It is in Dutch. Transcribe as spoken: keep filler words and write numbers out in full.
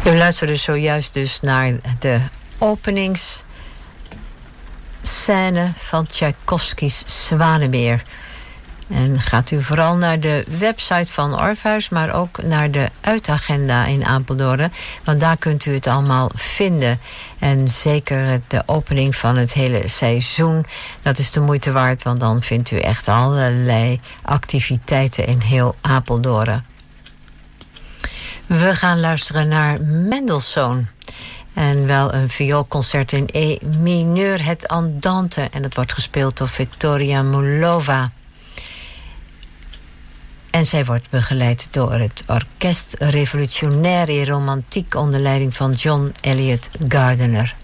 U luisterde zojuist dus naar de openingsscène van Tchaikovsky's Zwanemeer. En gaat u vooral naar de website van Orpheus, maar ook naar de uitagenda in Apeldoorn. Want daar kunt u het allemaal vinden. En zeker de opening van het hele seizoen, dat is de moeite waard. Want dan vindt u echt allerlei activiteiten in heel Apeldoorn. We gaan luisteren naar Mendelssohn. En wel een vioolconcert in E mineur, het Andante. En het wordt gespeeld door Victoria Mulova. En zij wordt begeleid door het Orkest Revolutionaire Romantiek onder leiding van John Elliott Gardiner.